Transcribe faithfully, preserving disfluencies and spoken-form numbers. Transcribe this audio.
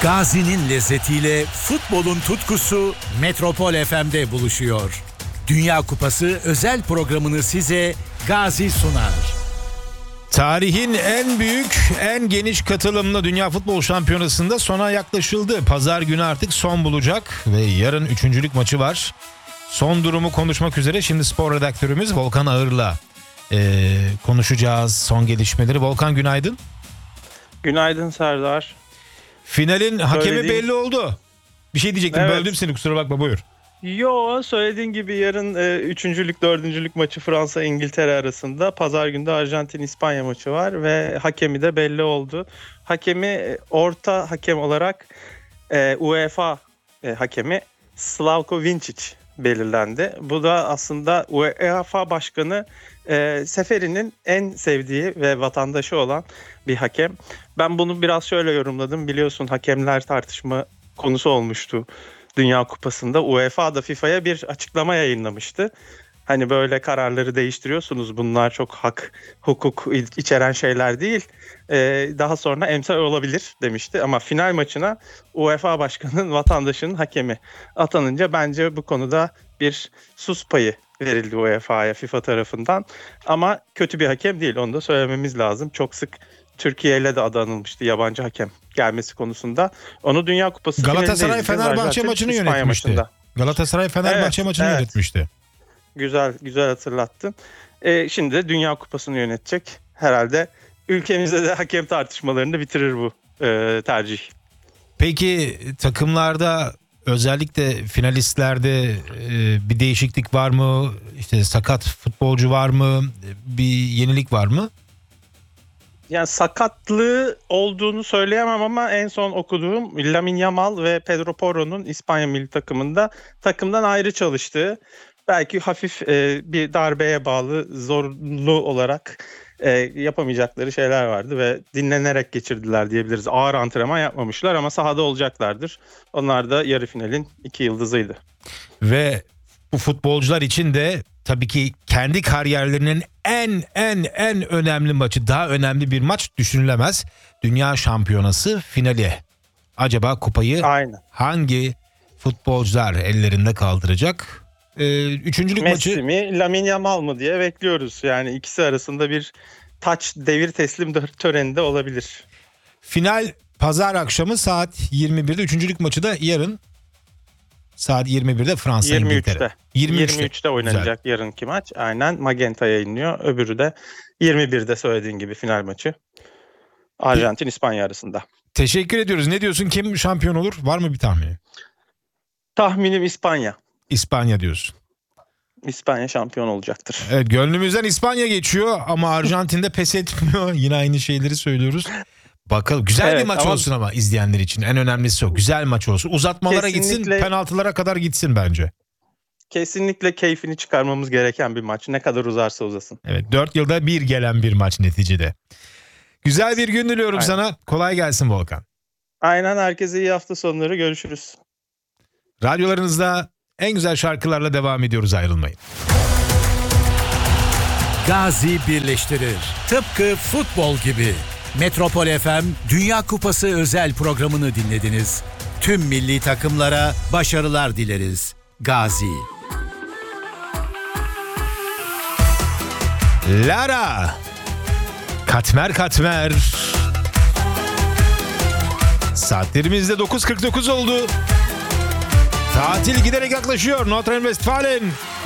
Gazi'nin lezzetiyle futbolun tutkusu Metropol F M'de buluşuyor. Dünya Kupası özel programını size Gazi sunar. Tarihin en büyük, en geniş katılımlı Dünya Futbol Şampiyonası'nda sona yaklaşıldı. Pazar günü artık son bulacak ve yarın üçüncülük maçı var. Son durumu konuşmak üzere şimdi spor redaktörümüz Volkan Ağır'la e, konuşacağız son gelişmeleri. Volkan, günaydın. Günaydın Serdar. Finalin hakemi Söylediğin... belli oldu. Bir şey diyecektim, evet. Böldüm seni, kusura bakma, buyur. Yo, söylediğin gibi yarın e, üçüncülük, dördüncülük maçı Fransa-İngiltere arasında. Pazar günü de Arjantin-İspanya maçı var ve hakemi de belli oldu. Hakemi e, orta hakem olarak e, UEFA e, hakemi Slavko Vincic belirlendi. Bu da aslında UEFA Başkanı e, Seferi'nin en sevdiği ve vatandaşı olan bir hakem. Ben bunu biraz şöyle yorumladım. Biliyorsun, hakemler tartışma konusu olmuştu Dünya Kupası'nda. UEFA da FIFA'ya bir açıklama yayınlamıştı. Hani böyle kararları değiştiriyorsunuz, bunlar çok hak, hukuk içeren şeyler değil. Ee, daha sonra emsal olabilir demişti. Ama final maçına UEFA Başkanı'nın vatandaşının hakemi atanınca bence bu konuda bir sus payı verildi U E F A'ya FIFA tarafından. Ama kötü bir hakem değil, onu da söylememiz lazım. Çok sık Türkiye ile de adı anılmıştı yabancı hakem gelmesi konusunda. Onu Dünya Kupası Galatasaray Fenerbahçe maçını yönetmişti. Maçında. Galatasaray Fenerbahçe evet, maçını evet. yönetmişti. Güzel güzel hatırlattın. Ee, şimdi de Dünya Kupası'nı yönetecek. Herhalde ülkemizde de hakem tartışmalarını bitirir bu e, tercih. Peki takımlarda, özellikle finalistlerde e, bir değişiklik var mı? İşte sakat futbolcu var mı? Bir yenilik var mı? Yani sakatlığı olduğunu söyleyemem ama en son okuduğum Lamine Yamal ve Pedro Porro'nun İspanya milli takımında takımdan ayrı çalıştığı, belki hafif e, bir darbeye bağlı zorlu olarak e, yapamayacakları şeyler vardı ve dinlenerek geçirdiler diyebiliriz. Ağır antrenman yapmamışlar ama sahada olacaklardır. Onlar da yarı finalin iki yıldızıydı. Ve bu futbolcular için de tabii ki kendi kariyerlerinin en en en önemli maçı, daha önemli bir maç düşünülemez. Dünya Şampiyonası finali. Acaba kupayı Aynen. hangi futbolcular ellerinde kaldıracak? Ee, üçüncülük Messi maçı... mi, Lamine Yamal mı diye bekliyoruz. Yani ikisi arasında bir taç devir teslim töreninde olabilir. Final pazar akşamı saat yirmi birde. Üçüncülük maçı da yarın saat yirmi birde Fransa İngiltere. yirmi üçte. yirmi üçte oynanacak Güzel. Yarınki maç. Aynen, Magenta yayınlıyor. Öbürü de yirmi birde söylediğin gibi final maçı. Arjantin İspanya arasında. Teşekkür ediyoruz. Ne diyorsun? Kim şampiyon olur? Var mı bir tahmini? Tahminim İspanya. İspanya diyorsun. İspanya şampiyon olacaktır. Evet, gönlümüzden İspanya geçiyor ama Arjantin'de pes etmiyor. Yine aynı şeyleri söylüyoruz. Bakalım, güzel evet, bir maç ama... olsun ama izleyenler için en önemlisi o. Güzel maç olsun. Uzatmalara Kesinlikle... gitsin, penaltılara kadar gitsin bence. Kesinlikle keyfini çıkarmamız gereken bir maç. Ne kadar uzarsa uzasın. Evet, dört yılda bir gelen bir maç neticede. Güzel bir gün diliyorum Aynen. sana. Kolay gelsin Volkan. Aynen, herkese iyi hafta sonları. Görüşürüz. Radyolarınızda en güzel şarkılarla devam ediyoruz, ayrılmayın. Gazi birleştirir. Tıpkı futbol gibi. Metropol F M Dünya Kupası özel programını dinlediniz. Tüm milli takımlara başarılar dileriz. Gazi. Lara. Katmer katmer. Saatlerimizde dokuz kırk dokuz oldu. Tatil giderek yaklaşıyor. Nordrhein-Westfalen